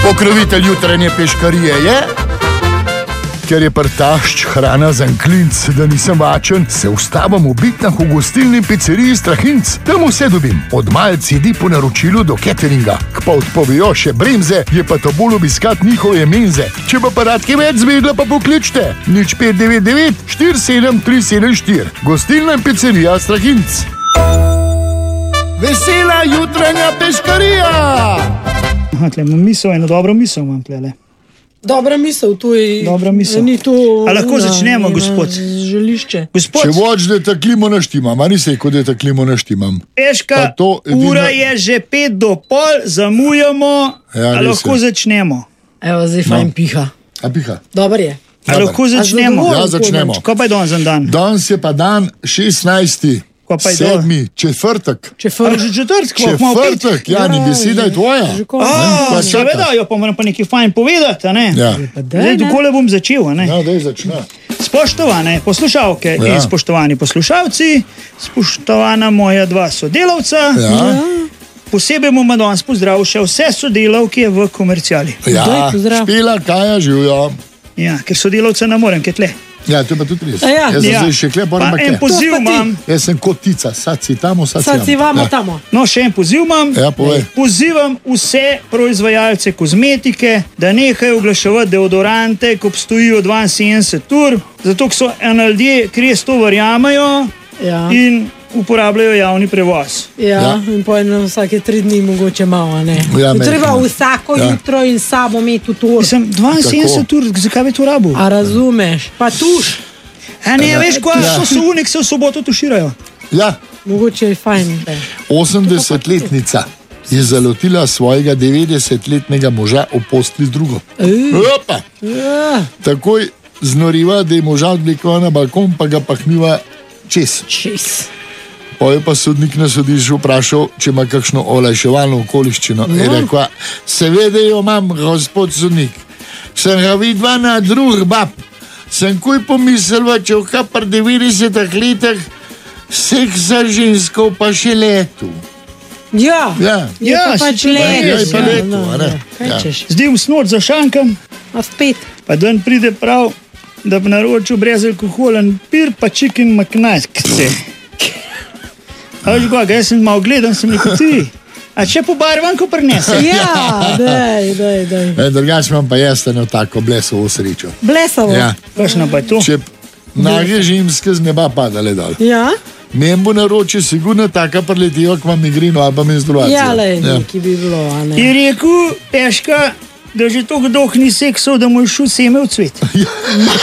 Pokrovitelj jutranje peškarije je, ker je prtašč hrana za klinc, da nisem vačen, se ustavim v bitnah v gostilni pizzeriji Strahinc. Tam vse dobim, od malc jedi po naročilu do cateringa. Pa odpovejo še bremze, je pa to bolj obiskat njihove menze. Če pa radke več zvedla, pa pokličte 0599 47374. Gostilna pizzerija Strahinc. Vesela jutranja peškarija! Aha, tle imam misel, eno dobro misel imam tlele. Dobra misel, tu je. Dobra misel. Ni tu. A lahko začnemo, gospod? Želišče. Gospod, Če voč, da ta klimo naštimam, a nisi rekel, da ta klimo naštimam. Peška, Pa to edino- ura je že 5:30, zamujamo, Ja, a res lahko je. začnemo? Evo, zdaj fajn piha. A piha? Dobar je. A lahko začnemo? zadovoljen? Ja, začnemo. Ko pa je danes za dan? Danes je pa dan 16. Ko pa je 7. četrtek. Če A fr... že četrtek, ko imamo pet? Četrtek, ja, ni beseda je tvoja. že konec. Pa Seveda, jo pa moram pa nekaj fajn povedati, a ne? Ja, Zdaj, dokole bom začel, a ne? ja, daj začne. Spoštovane poslušalke Ja. in spoštovani poslušalci, spoštovana moja dva sodelavca, Ja, posebej bomo danes pozdravili še vse sodelavke v komerciali. ja, Daj, pozdrav. Špela, Kaja, živijo. Ja, ker sodelavce ne morem, ker tle. Ja, to je pa tudi res. A ja. Jaz sem Ja. zdaj še kle, Pa moram en pa poziv To pa ti. imam, Jaz sem kot tica, sad si tamo, sad Sad si jam. vama Ja. tamo. no še en poziv imam. Ja, povej. Pozivam vse proizvajalce kozmetike, da nehajo oglaševati deodorante, ko obstojijo 72 ur, zato ker so eni ljudje, ki res to verjamejo Ja. in uporabljajo javni prevoz. Ja, Ja. in potem vsake 3 dni mogoče malo, ne. Ja, Je treba mehko. vsako Ja. jutro in sabo imeti v to. Sem 72 ur, zakaj bi to rabil? A razumeš? Pa tuš, A ne, veš, ko Ja. so unik, se v soboto tuširajo. Ja, mogoče je fajn. Da. 80-letnica je zalotila svojega 90-letnega moža v postli z drugo. Opa! Ja, Takoj znoriva, da je moža odblikoval na balkon, pa ga pahniva čez. čez. Pa je pa sodnik na sodišču vprašal, če ima kakšno olajševalno okoliščino. Je rekla, seveda jo imam, gospod sodnik. Sem ga videla na drugih bab. Sem kuj pomislila, če v kapar 90 letih seksa žensko pa še letu. Ja, Ja. je Ja, pa pač si- Ja, je leto. pa leto, a ne? Kaj Ja. češ? Zdaj v snot zašankam, A spet. pa dan pride prav, da bi naročil brez alkoholen pir, pa chicken McNuggetse. A veš, kako, jaz sem malo gledan, sem rekel ti. A če pobarvam, ko prinese? Ja, daj. Drugač imam pa jaz eno tako blesovo srečo. Blesavo. Ja. Kakšno pa je to? Če nage ženske z neba padale dol. Ja, Mem bo naročil sigurno taka preletiva, ko ima migrino ali pa menstruacijo. ja, lej, neki bi bilo, a ne. Je rekel, Peška, da že tako dolgo ni seksal, da mu je šel seme v cvet.